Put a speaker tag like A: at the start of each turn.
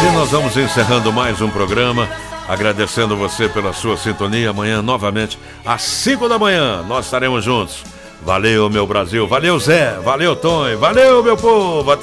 A: assim nós vamos encerrando mais um programa, agradecendo você pela sua sintonia. Amanhã, novamente, às 5 da manhã, nós estaremos juntos. Valeu, meu Brasil. Valeu, Zé. Valeu, Tonho. Valeu, meu povo. Até